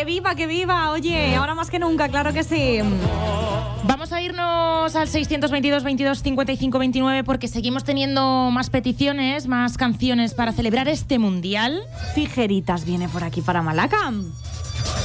¡Que viva, que viva! Oye, ahora más que nunca, claro que sí. Vamos a irnos al 622 22 55 29 porque seguimos teniendo más peticiones, más canciones para celebrar este mundial. Tijeritas viene por aquí para Malaca.